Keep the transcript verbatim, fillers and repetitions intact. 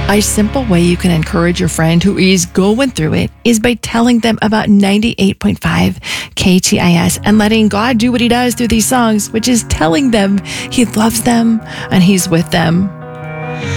A simple way you can encourage your friend who is going through it is by telling them about ninety-eight point five K T I S and letting God do what he does through these songs, which is telling them he loves them and he's with them.